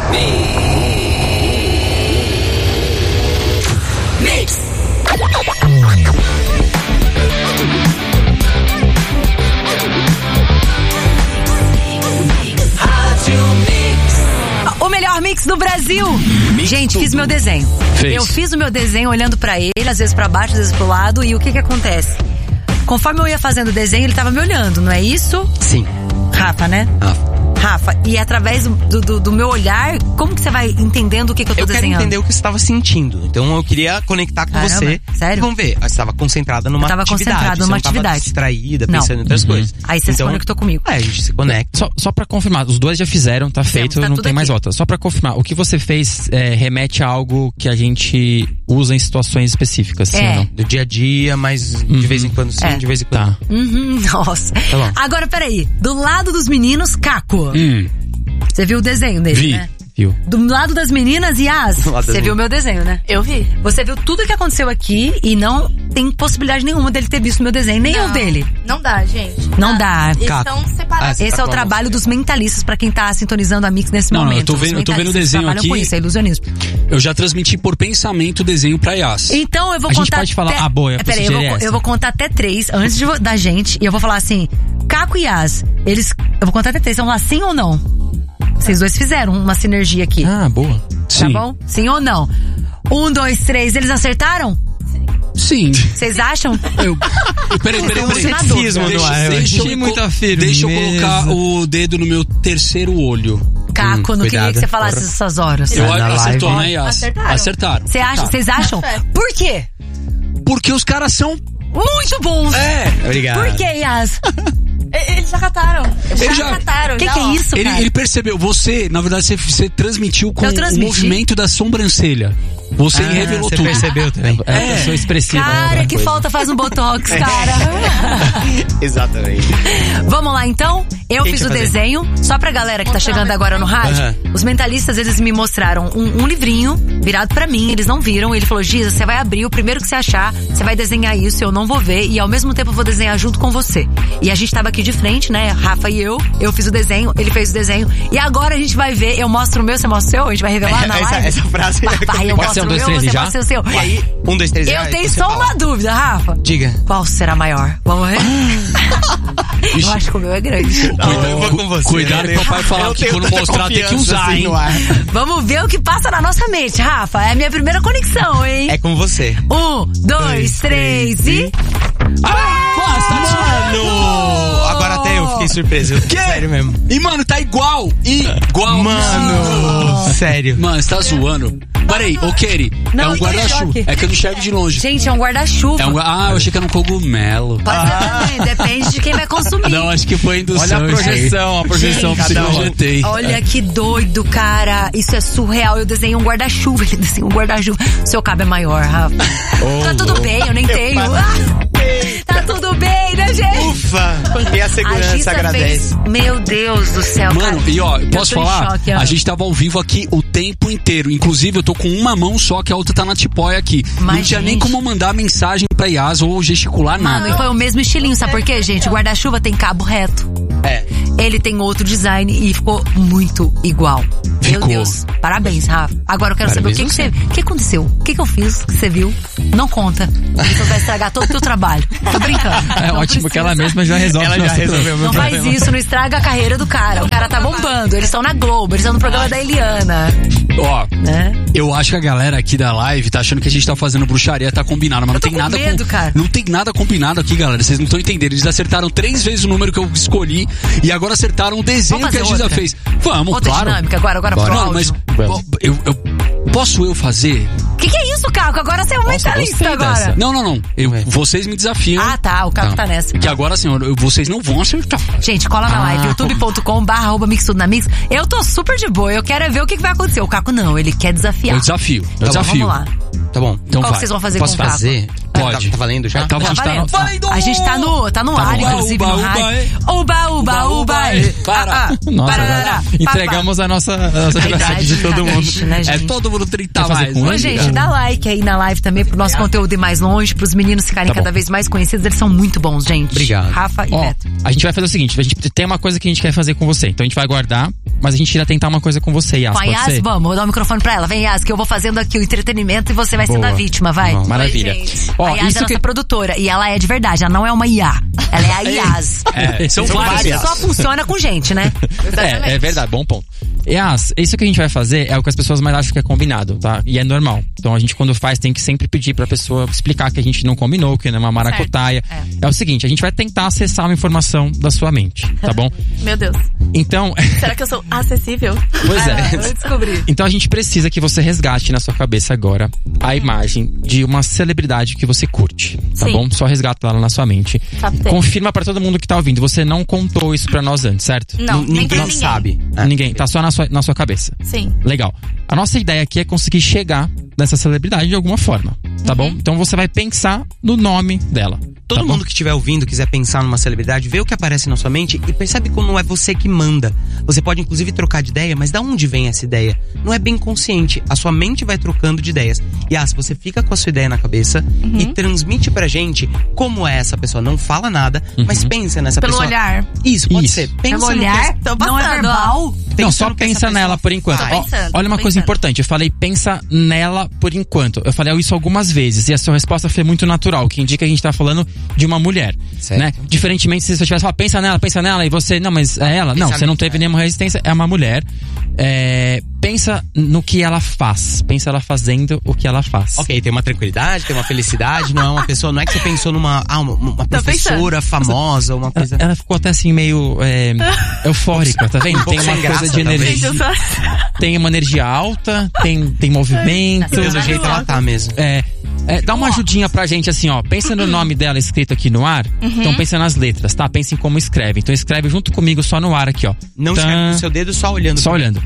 Mix. O melhor mix do Brasil. Gente, fiz meu desenho. Eu fiz o meu desenho olhando pra ele, às vezes pra baixo, às vezes pro lado. E o que acontece? Conforme eu ia fazendo o desenho, ele tava me olhando, não é isso? Sim. Rafa, né? Rafa, e através do meu olhar, como que você vai entendendo o que eu tô desenhando? Eu quero entender o que você estava sentindo. Então eu queria conectar com você. Sério? Vamos ver. Você estava concentrada numa atividade. Concentrada numa atividade. Tava distraída, pensando em outras coisas. Aí você se conectou comigo. A gente se conecta. Só pra confirmar, os dois já fizeram, tá feito, não tem mais volta. Só pra confirmar, o que você fez remete a algo que a gente usa em situações específicas, sim ou não? Do dia a dia, mas de vez em quando sim, de vez em quando. Nossa. Tá bom. Agora, peraí. Do lado dos meninos, Caco. Você viu o desenho dele, né? Viu. Do lado das meninas, Yas, você viu o meu desenho, né? Eu vi. Você viu tudo o que aconteceu aqui e não tem possibilidade nenhuma dele ter visto o meu desenho, nem eu dele. Não dá, gente. Não dá. Eles estão separados. Esse é o trabalho dos mentalistas, pra quem tá sintonizando a Mix nesse momento. Eu tô vendo o desenho aqui. Com isso, é ilusionismo. Eu já transmiti por pensamento o desenho pra Yas. Então eu vou a contar. A gente pode falar, boa, peraí, eu vou contar até 3 antes da gente. E eu vou falar assim: Caco e Yas, eu vou contar até 3. Vão lá, sim ou não? Vocês dois fizeram uma sinergia aqui. Boa. Tá Sim. bom? Sim ou não? 1, 2, 3, eles acertaram? Sim. Vocês acham? Peraí. Deixa eu colocar o dedo no meu terceiro olho. Caco, não queria que você falasse essas horas. Eu acertou, né, Yas? Acertaram. Vocês acham? Por quê? Porque os caras são muito bons. Obrigado. Por que, Yas? Eles já cataram. O que é isso, cara? Ele percebeu. Você, na verdade, você transmitiu com o movimento da sobrancelha. Você revelou você tudo. Percebeu também. É pessoa expressiva. Cara, que falta faz um botox, cara. Exatamente. Vamos lá, então. Eu fiz o desenho. Só pra galera que tá chegando agora no rádio. Os mentalistas, eles me mostraram um livrinho virado pra mim. Eles não viram. Ele falou: Giza, você vai abrir o primeiro que você achar. Você vai desenhar isso, eu não vou ver. E ao mesmo tempo eu vou desenhar junto com você. E a gente tava aqui de frente, né? Rafa e eu. Eu fiz o desenho, ele fez o desenho. E agora a gente vai ver. Eu mostro o meu, você mostra o seu? A gente vai revelar na live? Essa frase. Papai, eu mostro o meu, você mostra o seu. E aí, 1, 2, 3. Eu tenho só uma dúvida, Rafa. Diga. Qual será maior? Vamos ver? Eu acho que o meu é grande. Não, eu vou com você. Cuidado que o papai falar que quando mostrar tem que usar, hein? Vamos ver o que passa na nossa mente, Rafa. É a minha primeira conexão, hein? É com você. 1, 2, 3 e... Mano! Agora até eu fiquei surpreso. Sério mesmo. E, mano, tá igual. Mano, sério. Mano, você tá zoando. Peraí, Keri, é um guarda-chuva. É que eu não enxergo de longe. Gente, é um guarda-chuva. Eu achei que era um cogumelo. Pode ser também, depende de quem vai consumir. Não, acho que foi indução. Olha a projeção que eu projetei. Olha que doido, cara. Isso é surreal. Eu desenhei um guarda-chuva, ele desenhou um guarda-chuva. Seu cabo é maior, Rafa. Tá tudo bem, eu nem tenho. Tá tudo bem, né, gente? Ufa! E a segurança agradece. Meu Deus do céu, mano, cara. E ó, posso falar? A gente tava ao vivo aqui o tempo inteiro. Inclusive, eu tô com uma mão só, que a outra tá na tipóia aqui. Mas, não tinha nem como mandar mensagem pra Yas ou gesticular nada. Mano, e foi o mesmo estilinho, sabe por quê, gente? O guarda-chuva tem cabo reto. Ele tem outro design e ficou muito igual. Meu Deus. Parabéns, Rafa. Agora eu quero saber o que aconteceu. O que eu fiz que você viu? Não conta. Isso vai estragar todo o teu trabalho. Tô brincando. É ótimo que ela mesma já resolve. Ela já resolveu. Não faz isso, não estraga a carreira do cara. O cara tá bombando. Eles estão na Globo, eles estão no programa da Eliana. Ó, eu acho que a galera aqui da live tá achando que a gente tá fazendo bruxaria, tá combinado, mas não tem nada cara. Não tem nada combinado aqui, galera. Vocês não estão entendendo. Eles acertaram 3 vezes o número que eu escolhi e agora acertaram o desenho que a Giza fez. Vamos, outra claro. Dinâmica agora pro não, áudio. mas posso eu fazer? Que é isso, Caco? Agora você é um mentalista agora. Não. Vocês me desafiam. Ah, tá. O Caco tá nessa. Que agora, assim, vocês não vão acertar. Gente, cola na live, youtube.com/mix tudo na mix. Eu tô super de boa. Eu quero ver o que vai acontecer. O Caco não, ele quer desafiar. Eu desafio. Vamos lá. Tá bom. Então qual que vocês vão fazer Posso com o Caco? fazer? Pode. Tá valendo já? Tá valendo. A gente tá no ar, inclusive, no rádio. Uba. Nossa, entregamos a nossa graça de todo mundo. Né, todo mundo 30 mais. Ô, gente, dá like aí na live também pro nosso conteúdo ir mais longe, pros meninos ficarem cada vez mais conhecidos. Eles são muito bons, gente. Obrigado. Rafa e Beto. A gente vai fazer o seguinte, a gente tem uma coisa que a gente quer fazer com você. Então a gente vai guardar mas a gente iria tentar uma coisa com você, Yas. Com a Yas, vamos, vou dar o microfone pra ela. Vem, Yas, que eu vou fazendo aqui o entretenimento e você vai sendo a vítima, vai. Bom, maravilha. Ó, a Yas é nossa produtora e ela é de verdade, ela não é uma IA. Ela é a Yas. São várias. Só funciona com gente, né? É verdade, bom ponto. Yas, isso que a gente vai fazer é o que as pessoas mais acham que é combinado, tá? E é normal. Então a gente, quando faz, tem que sempre pedir pra pessoa explicar que a gente não combinou, que não é uma maracutaia. É o seguinte, a gente vai tentar acessar uma informação da sua mente, tá bom? Meu Deus. Então... Será que eu sou acessível? Pois é. Eu descobri. Então a gente precisa que você resgate na sua cabeça agora a imagem de uma celebridade que você curte, tá Sim. bom? Só resgata ela na sua mente. Captei. Confirma pra todo mundo que tá ouvindo, você não contou isso pra nós antes, certo? Não, nem pra Ninguém sabe. Ninguém, tá só na sua cabeça. Sim. Legal. A nossa ideia aqui é conseguir chegar nessa celebridade de alguma forma, tá bom? Então você vai pensar no nome dela. Todo mundo que estiver ouvindo, quiser pensar numa celebridade, vê o que aparece na sua mente e percebe como não é você que manda. Você pode inclusive trocar de ideia, mas da onde vem essa ideia? Não é bem consciente. A sua mente vai trocando de ideias. E você fica com a sua ideia na cabeça e transmite pra gente como é essa pessoa. Não fala nada, mas pensa nessa Pelo pessoa. olhar. Isso, pode Isso. ser. Pensa Pelo no que olhar, Tô não é passando, verbal. Não, só no que essa pensa pessoa nela por enquanto. faz. Ó, Pensando, olha uma tô coisa pensando. importante. Eu falei, pensa nela por enquanto. Eu falei isso algumas vezes e a sua resposta foi muito natural, que indica que a gente tá falando de uma mulher, Certo. né? Diferentemente se você tivesse falado, pensa nela, e você, não, mas é ela. Não, você não teve nenhuma resistência, é uma mulher. Pensa no que ela faz. Pensa ela fazendo o que ela faz. Ok, tem uma tranquilidade, tem uma felicidade, não é uma pessoa, não é que você pensou numa uma professora famosa, uma coisa... Ela ficou até assim meio eufórica, tá vendo? Tem uma sem coisa graça, de talvez. energia. Gente, eu só... Tem uma energia alta, tem movimento. Pelo jeito ela tá mesmo. Dá uma ajudinha pra gente assim, ó. Pensa no nome dela escrito aqui no ar. Então pensa nas letras, tá? Pensa em como escreve. Então escreve junto comigo só no ar aqui, ó. Não escreve com o seu dedo, só olhando. Só olhando.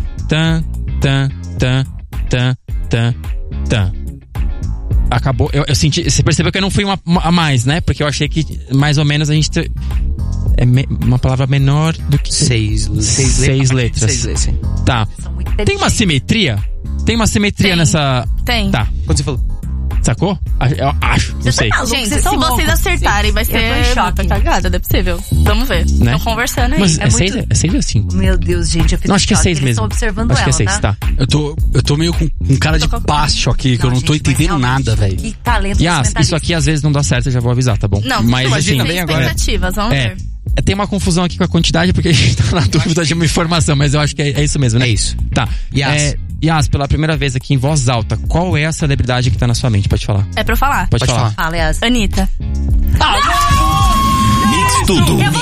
Acabou. Eu senti. Você percebeu que eu não fui uma a mais, né? Porque eu achei que mais ou menos a gente uma palavra menor do que Seis letras. Seis letras. Sim. Tá. Tem uma simetria? Tem uma simetria Tem. nessa. Tem. Tá. Quando você falou... Sacou? Eu acho, não sei. maluco, Gente, vocês se são vocês loucos. acertarem, vai Eu tô em ser choque. muita cagada, não é possível. Vamos ver. Né? Estão conversando aí. Mas é muito- seis ou cinco? Meu Deus, gente, eu fiz Não, acho que é choque. seis Eles mesmo. estão observando Acho que é ela, seis, tá. Eu tô meio com cara de pasto aqui, que eu não tô gente, mas entendendo realmente, nada, velho. Que talento Yas, mentalista. isso aqui às vezes não dá certo, eu já vou avisar, tá bom? Não, mas imagina assim, bem sem agora. expectativas, vamos ver. tem uma confusão aqui com a quantidade, porque a gente tá na dúvida de uma informação, mas eu acho que é isso mesmo, né? É isso. Tá. Yas. Yas, pela primeira vez aqui em voz alta, qual é a celebridade que tá na sua mente? Pode falar. É pra eu falar? Pode falar. Fala, Yas. Anitta. Mix tudo.